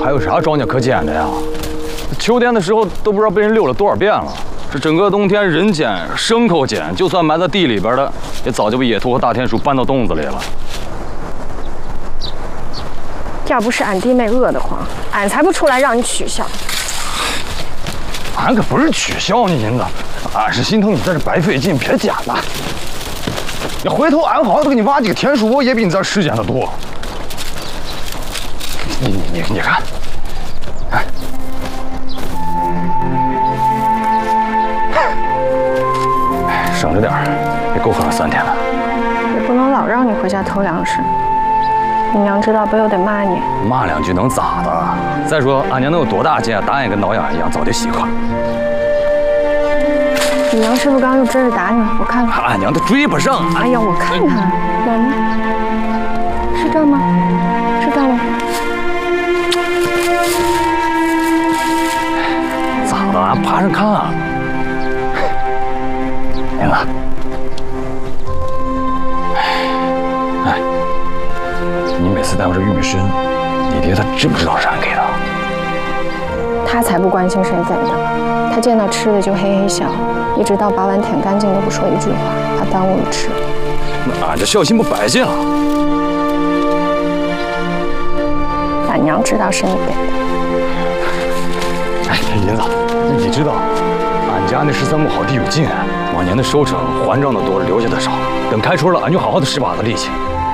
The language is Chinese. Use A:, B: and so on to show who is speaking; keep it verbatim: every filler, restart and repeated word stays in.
A: 还有啥庄稼可捡的呀？秋天的时候都不知道被人溜了多少遍了。这整个冬天人捡、牲口捡，就算埋在地里边的，也早就被野兔和大田鼠搬到洞子里了。
B: 要不是俺弟妹饿得慌，俺才不出来让你取笑。
A: 俺可不是取笑你，银子，俺是心疼你在这白费劲，别捡了。你回头俺好好的给你挖几个田鼠窝，也比你这时间的多。你你你你看，哎，省着点儿，也够喝了三天了。
B: 也不能老让你回家偷粮食，你娘知道不又得骂你。
A: 骂两句能咋的？再说俺娘能有多大劲啊？打眼跟挠痒一样，早就习惯了。
B: 你娘是不是刚刚又追着打你了？我看看。
A: 俺娘都追不上。
B: 哎呀，我看看，哪儿呢？是这儿吗？是这儿吗？
A: 咋的？俺爬上看啊。银子，哎，你每次带我这玉米参，你爹他知不知道是俺给的？
B: 他才不关心谁给的，他见到吃的就嘿嘿笑，一直到把碗舔干净都不说一句话，怕耽误了吃。
A: 那俺这孝心不白尽了？
B: 俺娘知道是你给的。
A: 哎，银子，你知道，俺家那十三亩好地有劲，往年的收成还账的多，留下的少。等开春了，俺就好好的使把子力气，